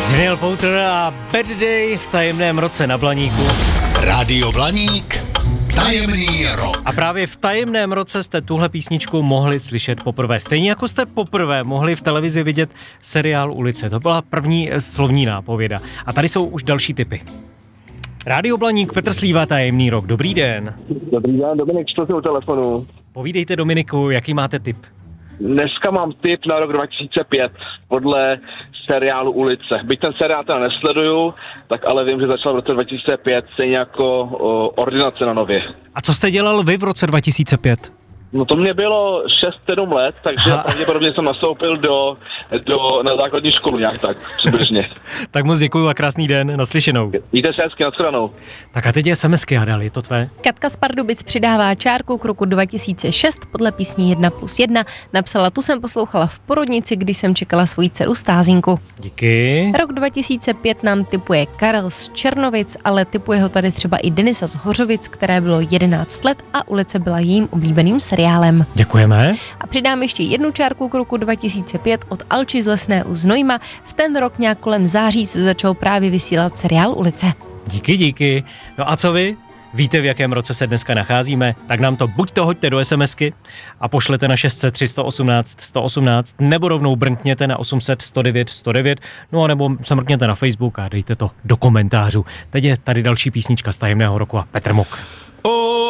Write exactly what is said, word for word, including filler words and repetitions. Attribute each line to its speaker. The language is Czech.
Speaker 1: Daniel Powter a Bad Day v tajemném roce na Blaníku.
Speaker 2: Rádio Blaník, tajemný rok.
Speaker 1: A právě v tajemném roce jste tuhle písničku mohli slyšet poprvé. Stejně jako jste poprvé mohli v televizi vidět seriál Ulice. To byla první slovní nápověda. A tady jsou už další tipy. Rádio Blaník, Petr Slíva, tajemný rok. Dobrý den.
Speaker 3: Dobrý den, Dominik, čtu si u telefonu.
Speaker 1: Povídejte, Dominiku, jaký máte tip?
Speaker 3: Dneska mám tip na rok dva tisíce pět podle seriálu Ulice. Byť ten seriál teda nesleduju, tak ale vím, že začal v roce dva tisíce pět, stejně jako o, Ordinace na Nově.
Speaker 1: A co jste dělal vy v roce dva tisíce pět?
Speaker 3: No to mě bylo šest sedm let, takže
Speaker 1: Ha.
Speaker 3: pravděpodobně jsem nastoupil do, do, na základní školu nějak tak, přibližně.
Speaker 1: Tak moc děkuju a krásný den, naslyšenou.
Speaker 3: Jíte se hezky, nashledanou.
Speaker 1: Tak a teď je SMSky, Adel, je to tvé?
Speaker 4: Katka z Pardubic přidává čárku k roku dva tisíce šest podle písně jedna plus jedna. Napsala, tu jsem poslouchala v porodnici, když jsem čekala svoji dceru Stázinku.
Speaker 1: Díky.
Speaker 4: Rok dva tisíce pět nám tipuje Karel z Černovic, ale tipuje ho tady třeba i Denisa z Hořovic, které bylo jedenáct let a Ulice byla jejím oblíbeným seriálem.
Speaker 1: Děkujeme.
Speaker 4: A přidám ještě jednu čárku k roku dva tisíce pět od Alči z Lesné u Znojma. V ten rok nějak kolem září se začal právě vysílat seriál Ulice.
Speaker 1: Díky, díky. No a co vy? Víte, v jakém roce se dneska nacházíme? Tak nám to buď to hoďte do SMSky a pošlete na šest set tři sto osmnáct sto osmnáct, nebo rovnou brnkněte na osm set sto devět sto devět, no a nebo se mrkněte na Facebook a dejte to do komentářů. Teď je tady další písnička z tajemného roku a Petr Muk.